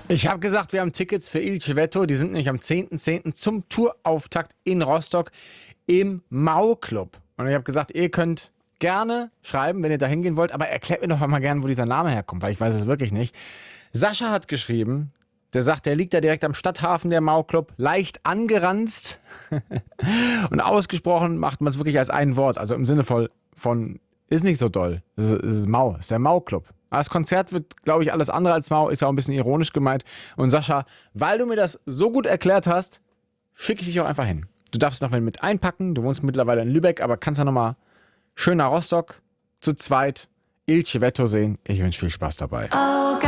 Ich habe gesagt, wir haben Tickets für Il Civetto. Die sind nämlich am 10.10. zum Tourauftakt in Rostock im Mau-Club. Und ich habe gesagt, ihr könnt gerne schreiben, wenn ihr da hingehen wollt, aber erklärt mir doch mal gerne, wo dieser Name herkommt, weil ich weiß es wirklich nicht. Sascha hat geschrieben, der sagt, der liegt da direkt am Stadthafen, der Mau-Club, leicht angeranzt und ausgesprochen macht man es wirklich als ein Wort, also im Sinne von ist nicht so doll. Es ist Mau, ist der Mau-Club. Das Konzert wird, glaube ich, alles andere als Mau, ist ja auch ein bisschen ironisch gemeint. Und Sascha, weil du mir das so gut erklärt hast, schicke ich dich auch einfach hin. Du darfst noch mit einpacken, du wohnst mittlerweile in Lübeck, aber kannst ja nochmal schön nach Rostock zu zweit Il Civetto sehen. Ich wünsche viel Spaß dabei.